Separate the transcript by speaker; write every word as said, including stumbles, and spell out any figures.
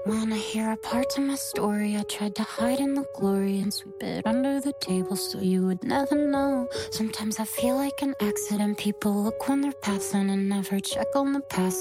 Speaker 1: Wanna hear a part of my story? I tried to hide in the glory and sweep it under the table so you would never know. Sometimes I feel like an accident. People look when they're passing and never check on the past.